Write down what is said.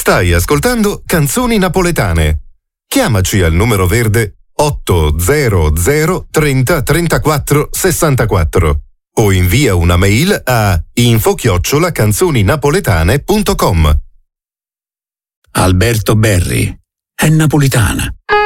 Stai ascoltando Canzoni Napoletane. Chiamaci al numero verde 800 30 34 64 o invia una mail a info@canzoninapoletane.com. Alberto Berri è napolitana.